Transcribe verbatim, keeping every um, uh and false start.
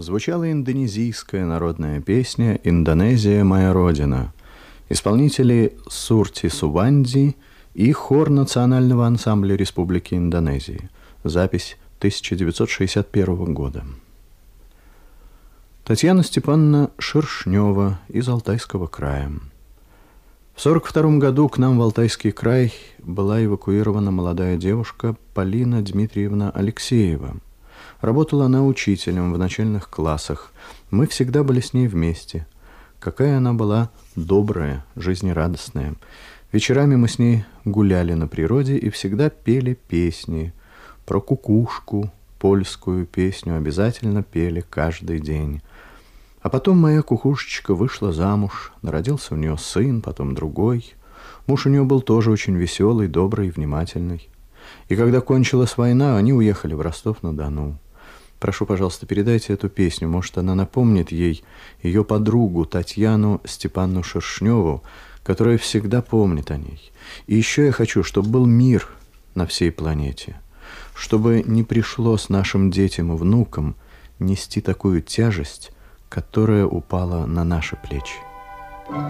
звучала индонезийская народная песня «Индонезия – моя родина». Исполнители Сурти Суванди и хор Национального ансамбля Республики Индонезии. Запись тысяча девятьсот шестьдесят первого года. Татьяна Степановна Шершнева из Алтайского края. В сорок втором году к нам в Алтайский край была эвакуирована молодая девушка Полина Дмитриевна Алексеева. Работала она учителем в начальных классах. Мы всегда были с ней вместе. Какая она была добрая, жизнерадостная. Вечерами мы с ней гуляли на природе и всегда пели песни. Про кукушку, польскую песню обязательно пели каждый день. А потом моя кукушечка вышла замуж, народился у нее сын, потом другой. Муж у нее был тоже очень веселый, добрый и внимательный. И когда кончилась война, они уехали в Ростов-на-Дону. Прошу, пожалуйста, передайте эту песню, может, она напомнит ей ее подругу Татьяну Степановну Шершневу, которая всегда помнит о ней. И еще я хочу, чтобы был мир на всей планете, чтобы не пришлось нашим детям и внукам нести такую тяжесть, которая упала на наши плечи.